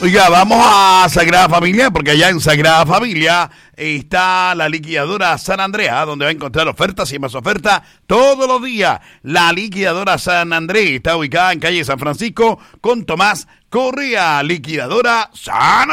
Oiga, vamos a Sagrada Familia, porque allá en Sagrada Familia está la liquidadora San Andrea, donde va a encontrar ofertas y más ofertas todos los días. La liquidadora San Andrés está ubicada en calle San Francisco con Tomás Correa. Liquidadora San